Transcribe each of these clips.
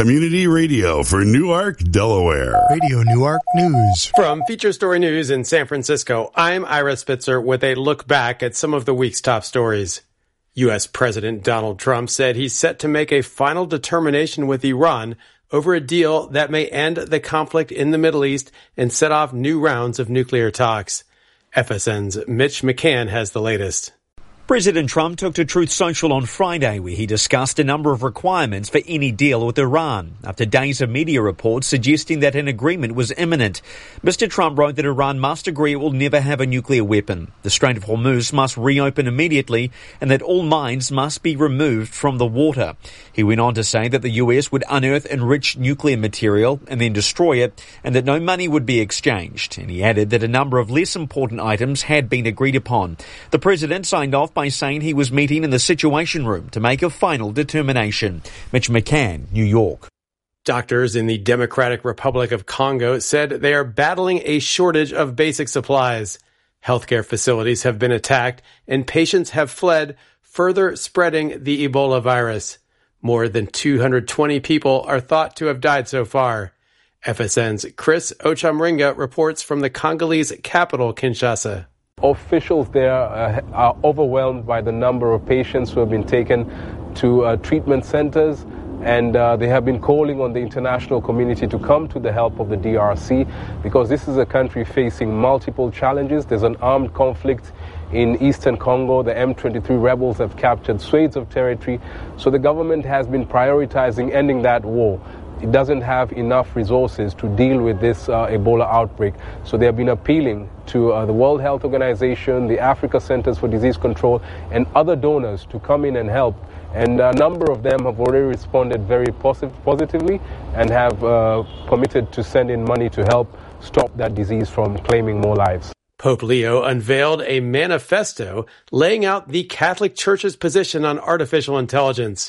Community radio for Newark, Delaware. Radio Newark News. From Feature Story News in San Francisco, I'm Ira Spitzer with a look back at some of the week's top stories. U.S. President Donald Trump said he's set to make a final determination with Iran over a deal that may end the conflict in the Middle East and set off new rounds of nuclear talks. FSN's Mitch McCann has the latest. President Trump took to Truth Social on Friday, where he discussed a number of requirements for any deal with Iran, after days of media reports suggesting that an agreement was imminent. Mr. Trump wrote that Iran must agree it will never have a nuclear weapon, the Strait of Hormuz must reopen immediately, and that all mines must be removed from the water. He went on to say that the US would unearth enriched nuclear material and then destroy it, and that no money would be exchanged. And he added that a number of less important items had been agreed upon. The president signed off by saying he was meeting in the Situation Room to make a final determination. Mitch McCann, New York. Doctors in the Democratic Republic of Congo said they are battling a shortage of basic supplies. Healthcare facilities have been attacked and patients have fled, further spreading the Ebola virus. More than 220 people are thought to have died so far. FSN's Chris Ochamringa reports from the Congolese capital, Kinshasa. Officials there are overwhelmed by the number of patients who have been taken to treatment centers, and they have been calling on the international community to come to the help of the DRC, because this is a country facing multiple challenges. There's an armed conflict in eastern Congo. The M23 rebels have captured swathes of territory, so the government has been prioritizing ending that war. It doesn't have enough resources to deal with this Ebola outbreak. So they have been appealing to the World Health Organization, the Africa Centers for Disease Control, and other donors to come in and help. And a number of them have already responded very positively and have committed to send in money to help stop that disease from claiming more lives. Pope Leo unveiled a manifesto laying out the Catholic Church's position on artificial intelligence.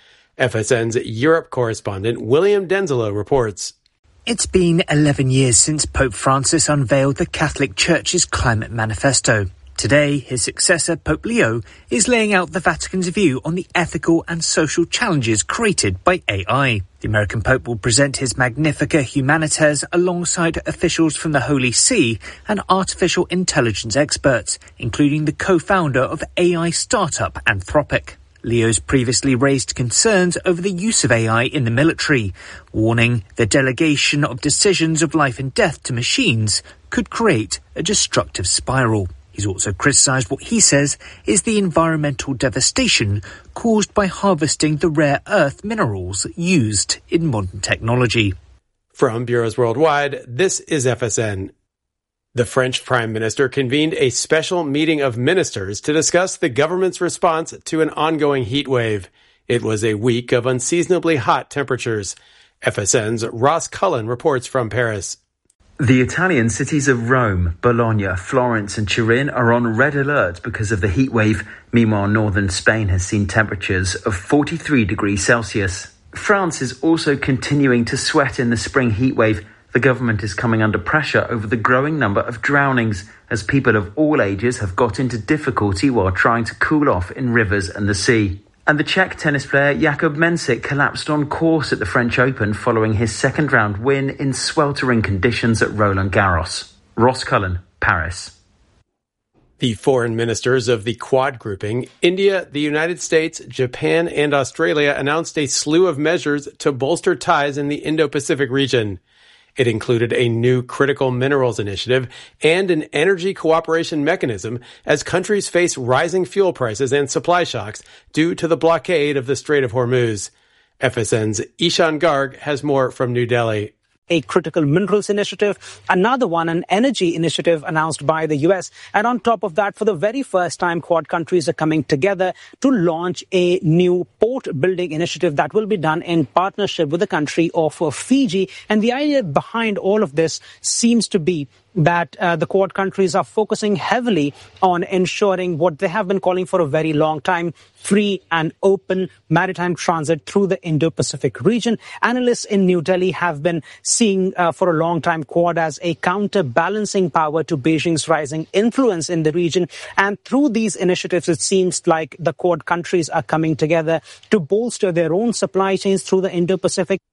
FSN's Europe correspondent William Denzelo reports. It's been 11 years since Pope Francis unveiled the Catholic Church's climate manifesto. Today, his successor, Pope Leo, is laying out the Vatican's view on the ethical and social challenges created by AI. The American Pope will present his Magnificat Humanitas alongside officials from the Holy See and artificial intelligence experts, including the co-founder of AI startup Anthropic. Leo's previously raised concerns over the use of AI in the military, warning the delegation of decisions of life and death to machines could create a destructive spiral. He's also criticised what he says is the environmental devastation caused by harvesting the rare earth minerals used in modern technology. From Bureaus Worldwide, this is FSN. The French Prime Minister convened a special meeting of ministers to discuss the government's response to an ongoing heat wave. It was a week of unseasonably hot temperatures. FSN's Ross Cullen reports from Paris. The Italian cities of Rome, Bologna, Florence and Turin are on red alert because of the heat wave. Meanwhile, northern Spain has seen temperatures of 43 degrees Celsius. France is also continuing to sweat in the spring heat wave. The government is coming under pressure over the growing number of drownings, as people of all ages have got into difficulty while trying to cool off in rivers and the sea. And the Czech tennis player Jakub Mensik collapsed on course at the French Open following his second-round win in sweltering conditions at Roland Garros. Ross Cullen, Paris. The foreign ministers of the Quad grouping, India, the United States, Japan, and Australia announced a slew of measures to bolster ties in the Indo-Pacific region. It included a new critical minerals initiative and an energy cooperation mechanism as countries face rising fuel prices and supply shocks due to the blockade of the Strait of Hormuz. FSN's Ishan Garg has more from New Delhi. A critical minerals initiative, another one, an energy initiative announced by the U.S. And on top of that, for the very first time, Quad countries are coming together to launch a new port building initiative that will be done in partnership with the country of Fiji. And the idea behind all of this seems to be that the Quad countries are focusing heavily on ensuring what they have been calling for a very long time, free and open maritime transit through the Indo-Pacific region. Analysts in New Delhi have been seeing for a long time Quad as a counterbalancing power to Beijing's rising influence in the region. And through these initiatives, it seems like the Quad countries are coming together to bolster their own supply chains through the Indo-Pacific.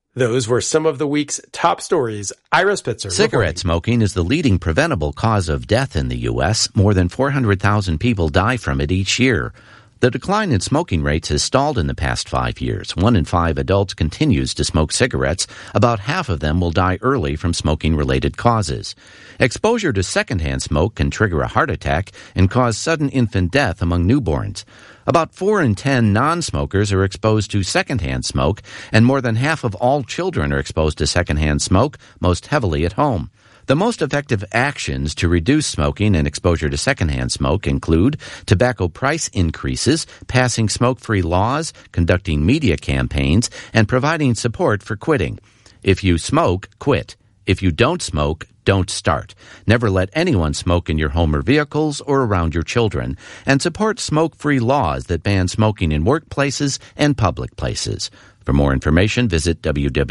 Those were some of the week's top stories. Ira Spitzer. Cigarette smoking is the leading preventable cause of death in the U.S. More than 400,000 people die from it each year. The decline in smoking rates has stalled in the past 5 years. 1 in 5 adults continues to smoke cigarettes. About half of them will die early from smoking-related causes. Exposure to secondhand smoke can trigger a heart attack and cause sudden infant death among newborns. About 4 in 10 non-smokers are exposed to secondhand smoke, and more than half of all children are exposed to secondhand smoke, most heavily at home. The most effective actions to reduce smoking and exposure to secondhand smoke include tobacco price increases, passing smoke-free laws, conducting media campaigns, and providing support for quitting. If you smoke, quit. If you don't smoke, don't start. Never let anyone smoke in your home or vehicles or around your children. And support smoke-free laws that ban smoking in workplaces and public places. For more information, visit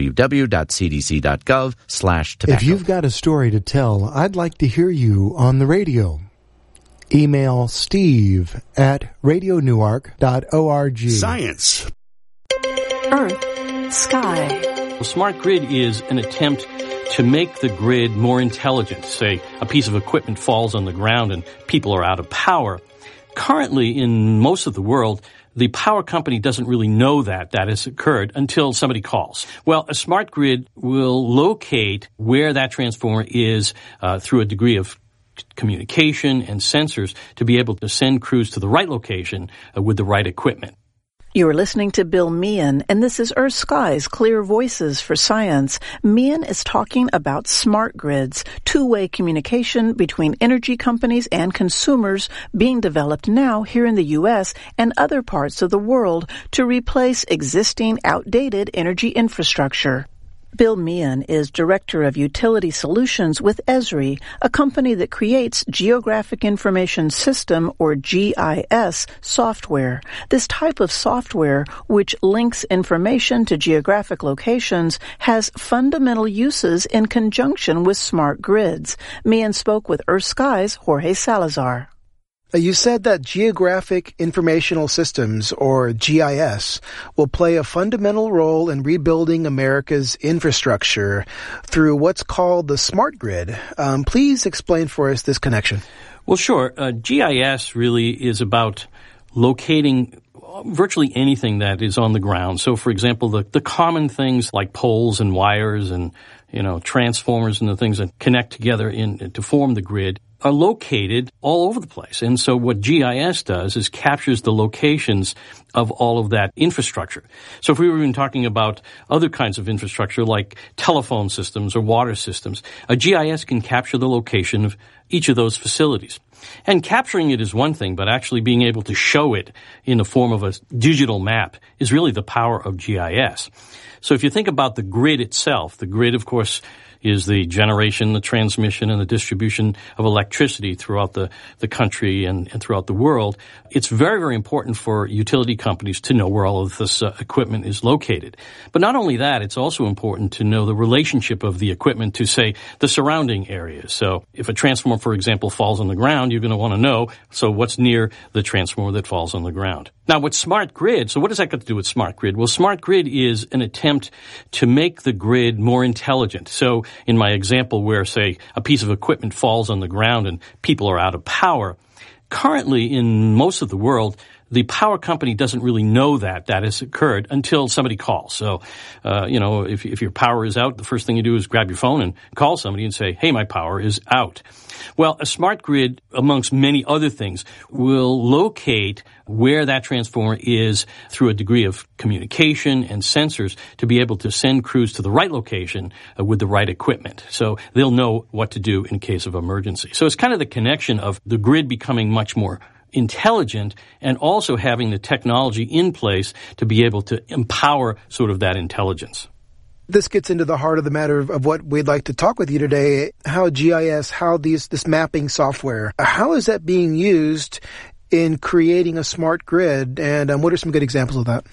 www.cdc.gov/tobacco. If you've got a story to tell, I'd like to hear you on the radio. Email steve@radionewark.org. Science. Earth, sky. Well, smart grid is an attempt to make the grid more intelligent. Say a piece of equipment falls on the ground and people are out of power. Currently, in most of the world, the power company doesn't really know that has occurred until somebody calls. Well, a smart grid will locate where that transformer is through a degree of communication and sensors to be able to send crews to the right location with the right equipment. You're listening to Bill Meehan, and this is Earth Sky's Clear Voices for Science. Meehan is talking about smart grids, two-way communication between energy companies and consumers being developed now here in the U.S. and other parts of the world to replace existing outdated energy infrastructure. Bill Meehan is Director of Utility Solutions with Esri, a company that creates Geographic Information System, or GIS, software. This type of software, which links information to geographic locations, has fundamental uses in conjunction with smart grids. Meehan spoke with Earth Sky's Jorge Salazar. You said that Geographic Informational Systems, or GIS, will play a fundamental role in rebuilding America's infrastructure through what's called the smart grid. Please explain for us this connection. Well, sure. GIS really is about locating virtually anything that is on the ground. So, for example, the common things like poles and wires and, transformers and the things that connect together to form the grid are located all over the place. And so what GIS does is captures the locations of all of that infrastructure. So if we were even talking about other kinds of infrastructure like telephone systems or water systems, a GIS can capture the location of each of those facilities. And capturing it is one thing, but actually being able to show it in the form of a digital map is really the power of GIS. So if you think about the grid itself, the grid, of course, is the generation, the transmission, and the distribution of electricity throughout the country and throughout the world. It's very, very important for utility companies to know where all of this equipment is located. But not only that, it's also important to know the relationship of the equipment to, say, the surrounding areas. So if a transformer, for example, falls on the ground, you're going to want to know, so what's near the transformer that falls on the ground. Now, with smart grid, so what does that got to do with smart grid? Well, smart grid is an attempt to make the grid more intelligent. So in my example where, say, a piece of equipment falls on the ground and people are out of power, currently in most of the world, the power company doesn't really know that has occurred until somebody calls. So, if your power is out, the first thing you do is grab your phone and call somebody and say, hey, my power is out. Well, a smart grid, amongst many other things, will locate where that transformer is through a degree of communication and sensors to be able to send crews to the right location with the right equipment. So they'll know what to do in case of emergency. So it's kind of the connection of the grid becoming much more intelligent and also having the technology in place to be able to empower sort of that intelligence. This gets into the heart of the matter of what we'd like to talk with you today, how GIS, how this mapping software, how is that being used in creating a smart grid, and what are some good examples of that?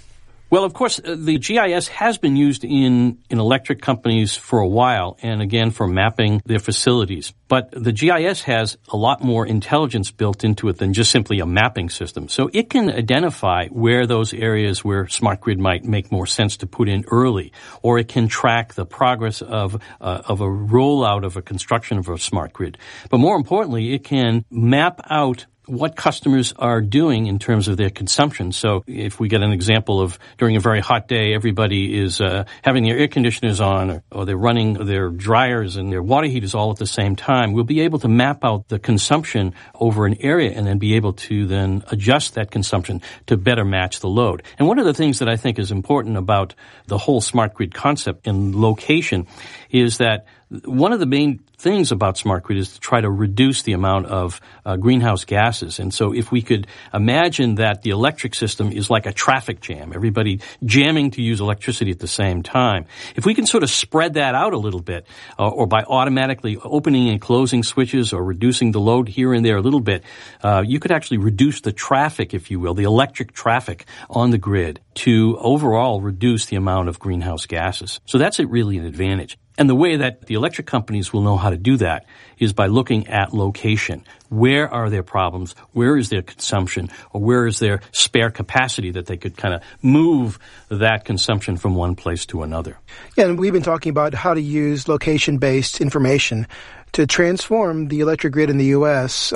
Well, of course, the GIS has been used in electric companies for a while, and again for mapping their facilities. But the GIS has a lot more intelligence built into it than just simply a mapping system. So it can identify where those areas where smart grid might make more sense to put in early, or it can track the progress of a rollout of a construction of a smart grid. But more importantly, it can map out what customers are doing in terms of their consumption. So if we get an example of during a very hot day, everybody is having their air conditioners on, or they're running their dryers and their water heaters all at the same time, we'll be able to map out the consumption over an area and then be able to then adjust that consumption to better match the load. And one of the things that I think is important about the whole smart grid concept and location is that one of the main things about smart grid is to try to reduce the amount of greenhouse gases. And so if we could imagine that the electric system is like a traffic jam, everybody jamming to use electricity at the same time, if we can sort of spread that out a little bit, or by automatically opening and closing switches or reducing the load here and there a little bit, you could actually reduce the traffic, if you will, the electric traffic on the grid to overall reduce the amount of greenhouse gases. So that's really an advantage. And the way that the electric companies will know how to do that is by looking at location. Where are their problems? Where is their consumption? Or where is their spare capacity that they could kind of move that consumption from one place to another? Yeah, and we've been talking about how to use location-based information to transform the electric grid in the U.S.,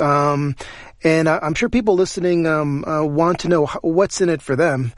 and I'm sure people listening want to know what's in it for them.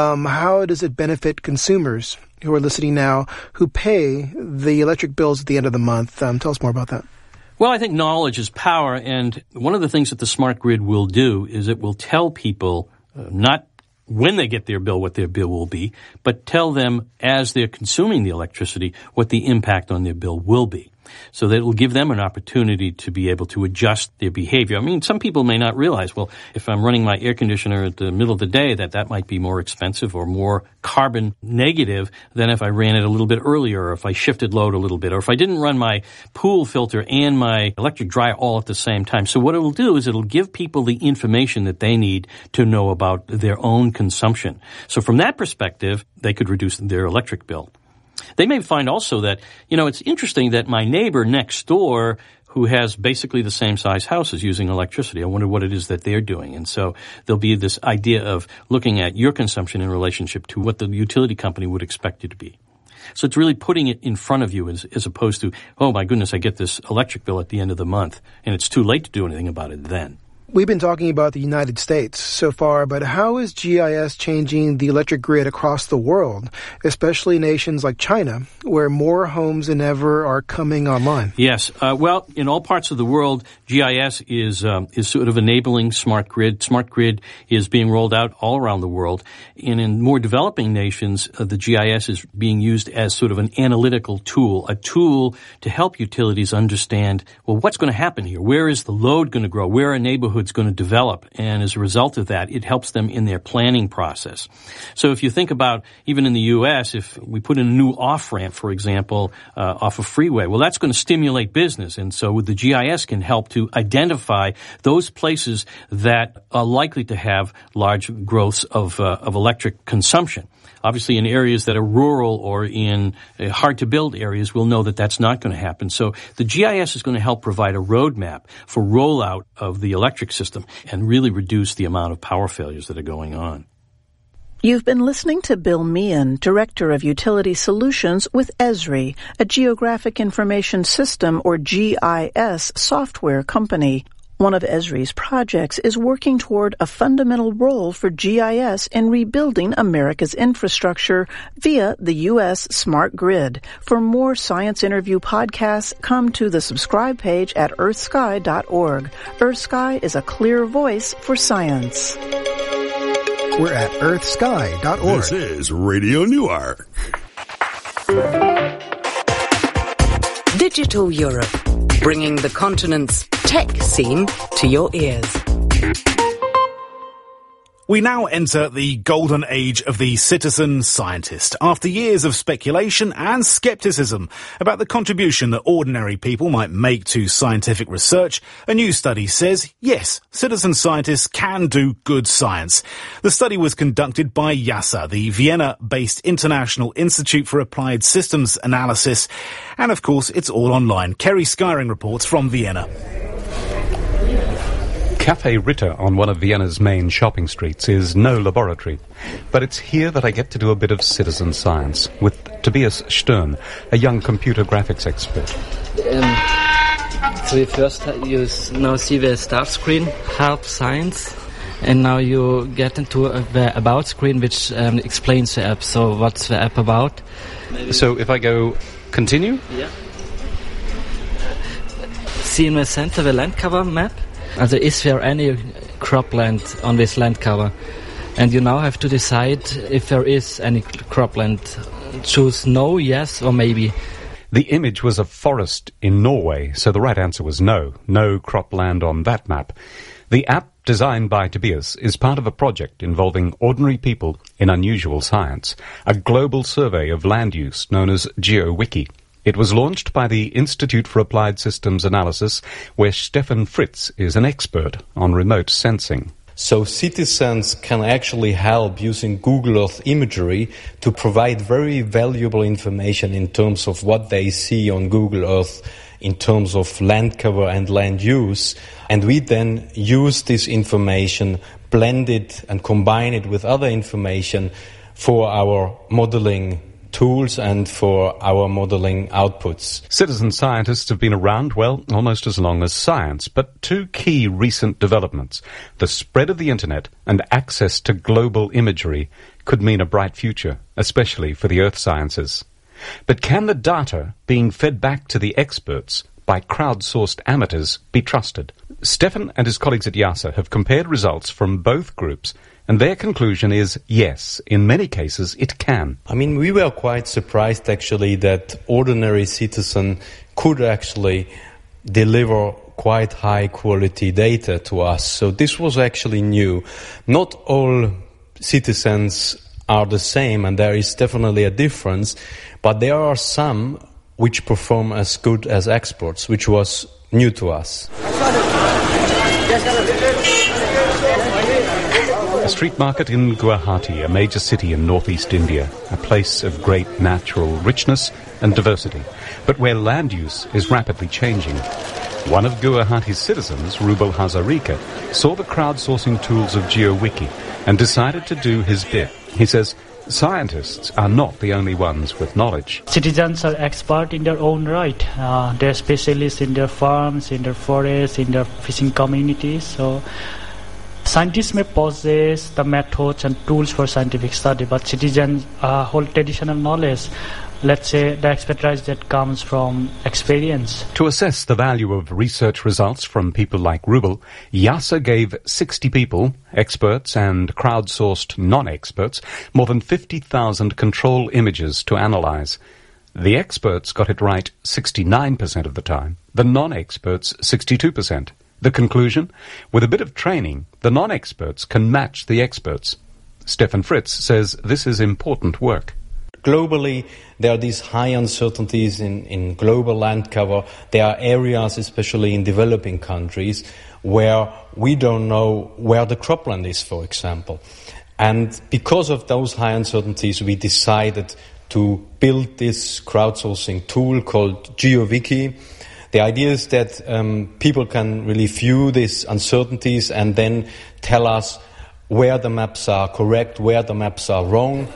How does it benefit consumers who are listening now who pay the electric bills at the end of the month? Tell us more about that. Well, I think knowledge is power, and one of the things that the smart grid will do is it will tell people not when they get their bill what their bill will be, but tell them as they're consuming the electricity what the impact on their bill will be. So that it will give them an opportunity to be able to adjust their behavior. I mean, some people may not realize, well, if I'm running my air conditioner at the middle of the day, that might be more expensive or more carbon negative than if I ran it a little bit earlier, or if I shifted load a little bit, or if I didn't run my pool filter and my electric dryer all at the same time. So what it will do is it'll give people the information that they need to know about their own consumption. So from that perspective, they could reduce their electric bill. They may find also that, it's interesting that my neighbor next door who has basically the same size house is using electricity. I wonder what it is that they're doing. And so there'll be this idea of looking at your consumption in relationship to what the utility company would expect you to be. So it's really putting it in front of you as opposed to, oh my goodness, I get this electric bill at the end of the month and it's too late to do anything about it then. We've been talking about the United States so far, but how is GIS changing the electric grid across the world, especially nations like China, where more homes than ever are coming online? Yes. Well, in all parts of the world, GIS is sort of enabling smart grid. Smart grid is being rolled out all around the world. And in more developing nations, the GIS is being used as sort of an analytical tool, a tool to help utilities understand, well, what's going to happen here? Where is the load going to grow? Where are neighborhoods going to develop? And as a result of that, it helps them in their planning process. So if you think about, even in the U.S., if we put in a new off-ramp, for example, off a freeway, well, that's going to stimulate business. And so the GIS can help to identify those places that are likely to have large growths of electric consumption. Obviously, in areas that are rural or in hard-to-build areas, we'll know that that's not going to happen. So the GIS is going to help provide a roadmap for rollout of the electric system and really reduce the amount of power failures that are going on. You've been listening to Bill Meehan, Director of Utility Solutions with Esri, a Geographic Information System, or GIS, software company. One of Esri's projects is working toward a fundamental role for GIS in rebuilding America's infrastructure via the U.S. Smart Grid. For more Science Interview podcasts, come to the subscribe page at earthsky.org. EarthSky is a clear voice for science. We're at earthsky.org. This is Radio Newark. Digital Europe, bringing the continent's tech scene to your ears. We now enter the golden age of the citizen scientist. After years of speculation and skepticism about the contribution that ordinary people might make to scientific research, a new study says, yes, citizen scientists can do good science. The study was conducted by IIASA, the Vienna-based International Institute for Applied Systems Analysis, and of course it's all online. Kerry Skyring reports from Vienna. Café Ritter on one of Vienna's main shopping streets is no laboratory, but it's here that I get to do a bit of citizen science with Tobias Stern, a young computer graphics expert. So first you now see the start screen, Help Science, and now you get into the About screen, which explains the app. So what's the app about? So if I go Continue? Yeah. See in the center the land cover map. And is there any cropland on this land cover? And you now have to decide if there is any cropland. Choose no, yes, or maybe. The image was a forest in Norway, so the right answer was no. No cropland on that map. The app, designed by Tobias, is part of a project involving ordinary people in unusual science, a global survey of land use known as GeoWiki. It was launched by the Institute for Applied Systems Analysis, where Stefan Fritz is an expert on remote sensing. So citizens can actually help using Google Earth imagery to provide very valuable information in terms of what they see on Google Earth in terms of land cover and land use. And we then use this information, blend it and combine it with other information for our modeling tools and for our modeling outputs. Citizen scientists have been around, well, almost as long as science, but two key recent developments, the spread of the internet and access to global imagery, could mean a bright future, especially for the earth sciences. But can the data being fed back to the experts by crowdsourced amateurs be trusted? Stefan and his colleagues at IIASA have compared results from both groups, and their conclusion is yes, in many cases it can. I mean, we were quite surprised actually that ordinary citizen could actually deliver quite high quality data to us. So this was actually new. Not all citizens are the same, and there is definitely a difference, but there are some which perform as good as experts, which was new to us. A street market in Guwahati, a major city in northeast India, a place of great natural richness and diversity, but where land use is rapidly changing. One of Guwahati's citizens, Rubal Hazarika, saw the crowdsourcing tools of GeoWiki and decided to do his bit. He says, scientists are not the only ones with knowledge. Citizens are experts in their own right. They're specialists in their farms, in their forests, in their fishing communities. So scientists may possess the methods and tools for scientific study, but citizens hold traditional knowledge. Let's say the expertise that comes from experience. To assess the value of research results from people like Rubal, IIASA gave 60 people, experts and crowdsourced non-experts, more than 50,000 control images to analyze. The experts got it right 69% of the time, the non-experts 62%. The conclusion? With a bit of training, the non-experts can match the experts. Stefan Fritz says this is important work. Globally, there are these high uncertainties in global land cover. There are areas, especially in developing countries, where we don't know where the cropland is, for example. And because of those high uncertainties, we decided to build this crowdsourcing tool called GeoWiki. The idea is that people can really view these uncertainties and then tell us where the maps are correct, where the maps are wrong.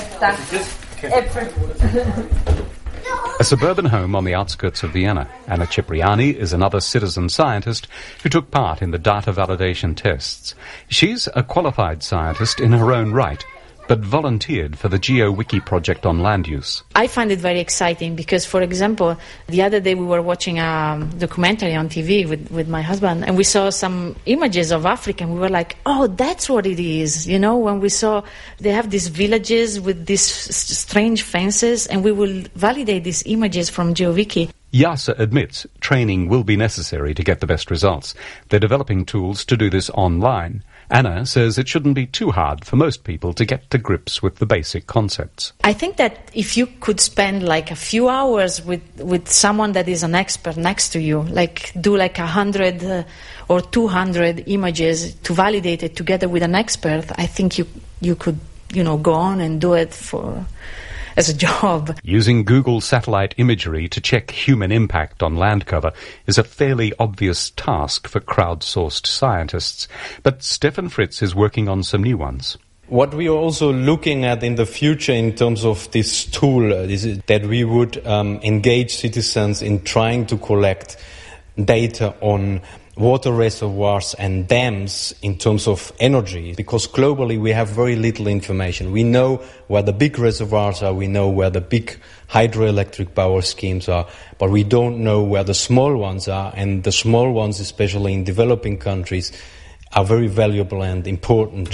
A suburban home on the outskirts of Vienna. Anna Cipriani is another citizen scientist who took part in the data validation tests. She's a qualified scientist in her own right, but volunteered for the GeoWiki project on land use. I find it very exciting because, for example, the other day we were watching a documentary on TV with my husband, and we saw some images of Africa, and we were like, oh, that's what it is. You know, when we saw they have these villages with these strange fences, and we will validate these images from GeoWiki. IIASA admits training will be necessary to get the best results. They're developing tools to do this online, Anna says it shouldn't be too hard for most people to get to grips with the basic concepts. I think that if you could spend like a few hours with someone that is an expert next to you, like do like 100 or 200 images to validate it together with an expert, I think you could, go on and do it as a job. Using Google satellite imagery to check human impact on land cover is a fairly obvious task for crowdsourced scientists, but Stefan Fritz is working on some new ones. What we are also looking at in the future in terms of this tool is that we would engage citizens in trying to collect data on water reservoirs and dams in terms of energy, because globally we have very little information. We know where the big reservoirs are, we know where the big hydroelectric power schemes are, but we don't know where the small ones are, and the small ones, especially in developing countries, are very valuable and important.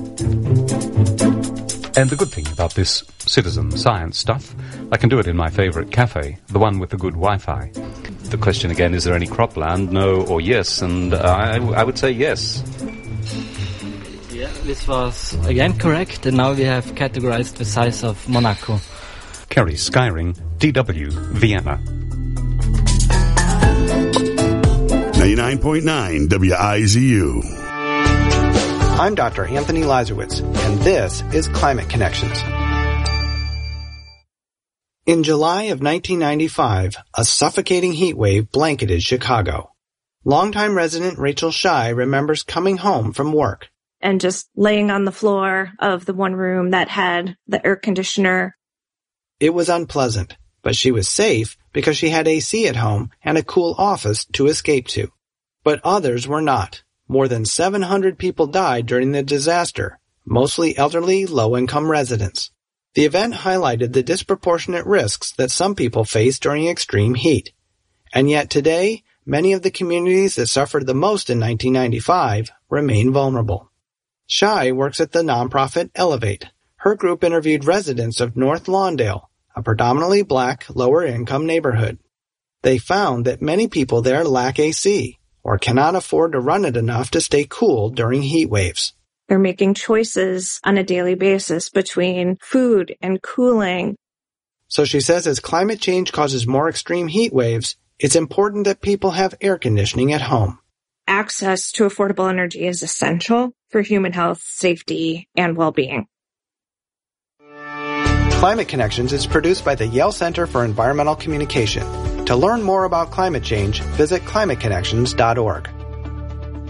And the good thing about this citizen science stuff, I can do it in my favourite cafe, the one with the good Wi-Fi. The question again, is there any cropland, no or yes? And I would say yes. Yeah, this was again correct, and now we have categorized the size of Monaco. Kerry Skyring, DW, Vienna. 99.9 WIZU. I'm Dr. Anthony Lazarowitz, and this is Climate Connections. In July of 1995, a suffocating heat wave blanketed Chicago. Longtime resident Rachel Shy remembers coming home from work and just laying on the floor of the one room that had the air conditioner. It was unpleasant, but she was safe because she had AC at home and a cool office to escape to. But others were not. More than 700 people died during the disaster, mostly elderly, low-income residents. The event highlighted the disproportionate risks that some people face during extreme heat. And yet today, many of the communities that suffered the most in 1995 remain vulnerable. Shy works at the nonprofit Elevate. Her group interviewed residents of North Lawndale, a predominantly black, lower-income neighborhood. They found that many people there lack AC, or cannot afford to run it enough to stay cool during heat waves. They're making choices on a daily basis between food and cooling. So she says as climate change causes more extreme heat waves, it's important that people have air conditioning at home. Access to affordable energy is essential for human health, safety, and well-being. Climate Connections is produced by the Yale Center for Environmental Communication. To learn more about climate change, visit climateconnections.org.